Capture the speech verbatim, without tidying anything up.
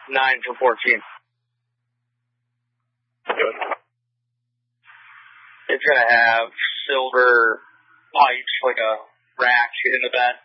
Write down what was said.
nine for fourteen. Good. It's going to have silver pipes, like a rack in the bed.